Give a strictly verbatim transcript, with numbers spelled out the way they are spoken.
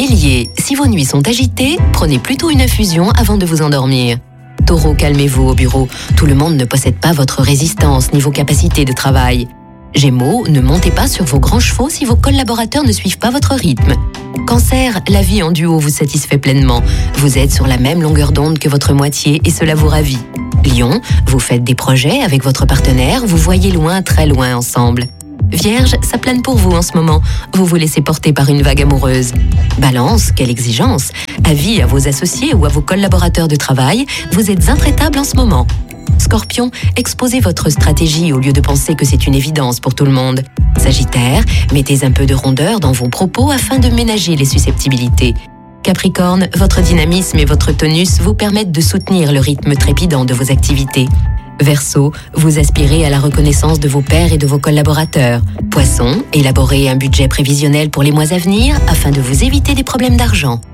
Bélier, si vos nuits sont agitées, prenez plutôt une infusion avant de vous endormir. Taureau, calmez-vous au bureau. Tout le monde ne possède pas votre résistance ni vos capacités de travail. Gémeaux, ne montez pas sur vos grands chevaux si vos collaborateurs ne suivent pas votre rythme. Cancer, la vie en duo vous satisfait pleinement. Vous êtes sur la même longueur d'onde que votre moitié et cela vous ravit. Lion, vous faites des projets avec votre partenaire, vous voyez loin, très loin ensemble. Vierge, ça plane pour vous en ce moment. Vous vous laissez porter par une vague amoureuse. Balance, quelle exigence. Avis à vos associés ou à vos collaborateurs de travail, vous êtes intraitable en ce moment. Scorpion, exposez votre stratégie au lieu de penser que c'est une évidence pour tout le monde. Sagittaire, mettez un peu de rondeur dans vos propos afin de ménager les susceptibilités. Capricorne, votre dynamisme et votre tonus vous permettent de soutenir le rythme trépidant de vos activités. Verseau, vous aspirez à la reconnaissance de vos pairs et de vos collaborateurs. Poisson, élaborez un budget prévisionnel pour les mois à venir afin de vous éviter des problèmes d'argent.